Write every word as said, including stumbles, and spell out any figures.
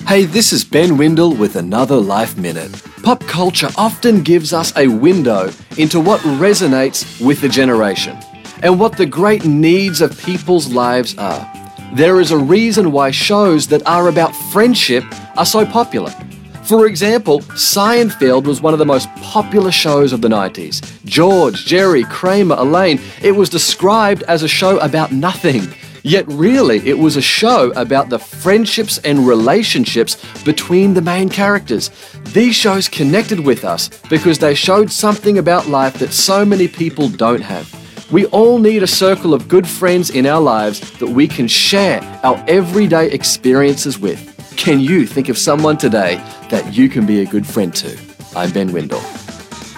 Hey, this is Ben Windle with another Life Minute. Pop culture often gives us a window into what resonates with the generation and what the great needs of people's lives are. There is a reason why shows that are about friendship are so popular. For example, Seinfeld was one of the most popular shows of the nineties. George, Jerry, Kramer, Elaine, it was described as a show about nothing. Yet really, it was a show about the friendships and relationships between the main characters. These shows connected with us because they showed something about life that so many people don't have. We all need a circle of good friends in our lives that we can share our everyday experiences with. Can you think of someone today that you can be a good friend to? I'm Ben Windle.